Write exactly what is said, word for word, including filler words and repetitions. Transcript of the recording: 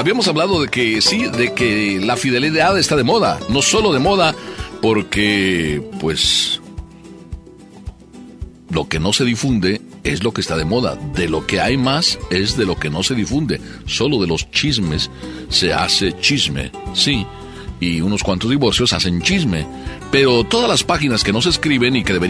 habíamos hablado de que sí, de que la fidelidad está de moda. No solo de moda porque, pues, lo que no se difunde es lo que está de moda. De lo que hay más es de lo que no se difunde. Solo de los chismes se hace chisme, sí. Y unos cuantos divorcios hacen chisme. Pero todas las páginas que no se escriben y que deberían